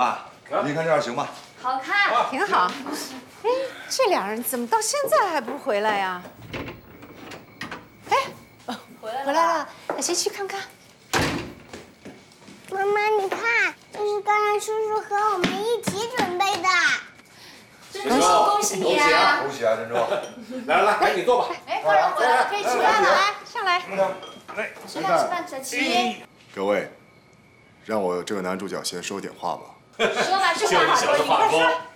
妈，您看这样行吗？ 好看， 挺好。哎，这俩人怎么到现在还不回来呀？哎，回来了，那先去看看。 妈妈，你看，这是刚才叔叔和我们一起准备的。 珍珠，恭喜你啊！ 恭喜啊，珍珠！ 来，赶紧坐吧。 哎，客人回来了，可以吃饭了，来， 上来。 吃饭，小琪。 各位，让我这个男主角先说点话吧。 说吧， 就你小子话多。